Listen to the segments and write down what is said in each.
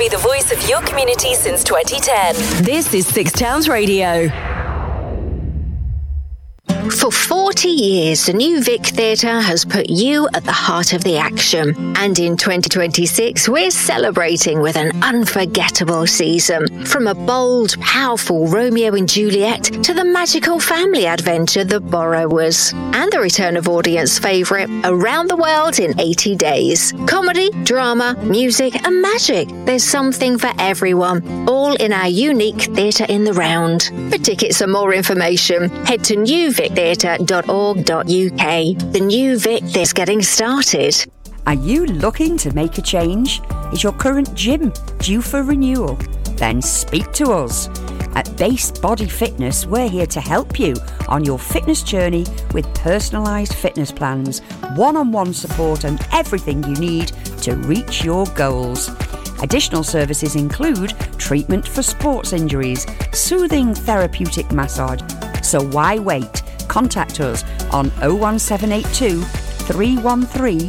be the voice of your community since 2010. This is Six Towns Radio. For 40 years, the New Vic Theatre has put you at the heart of the action. And in 2026, we're celebrating with an unforgettable season. From a bold, powerful Romeo and Juliet to the magical family adventure The Borrowers. And the return of audience favourite, Around the World in 80 Days. Comedy, drama, music and magic. There's something for everyone, all in our unique Theatre in the Round. For tickets and more information, head to newvictheatre.org.uk. The New Vic is getting started. Are you looking to make a change? Is your current gym due for renewal? Then speak to us. At Base Body Fitness, we're here to help you on your fitness journey with personalised fitness plans, one-on-one support and everything you need to reach your goals. Additional services include treatment for sports injuries, soothing therapeutic massage. So why wait? Contact us on 01782 313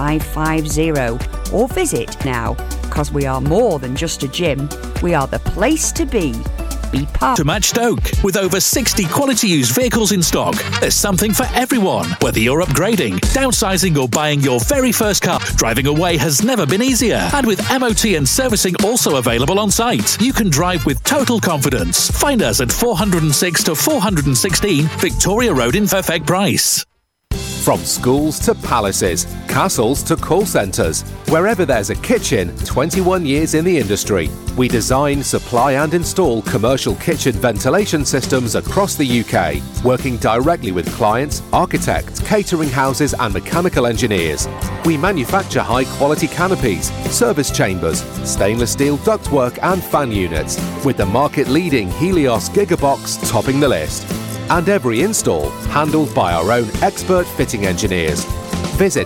550 or visit now, because we are more than just a gym. We are the place to be. Be part to match Stoke. With over 60 quality used vehicles in stock, there's something for everyone. Whether you're upgrading, downsizing or buying your very first car, driving away has never been easier. And with MOT and servicing also available on site, you can drive with total confidence. Find us at 406 to 416 Victoria Road in Perfect Price. From schools to palaces, castles to call centres, wherever there's a kitchen, 21 years in the industry. We design, supply and install commercial kitchen ventilation systems across the UK, working directly with clients, architects, catering houses and mechanical engineers. We manufacture high-quality canopies, service chambers, stainless steel ductwork and fan units, with the market-leading Helios Gigabox topping the list. And every install handled by our own expert fitting engineers. Visit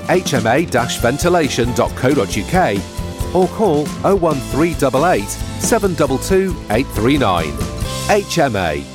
hma-ventilation.co.uk or call 01388 722 839. HMA,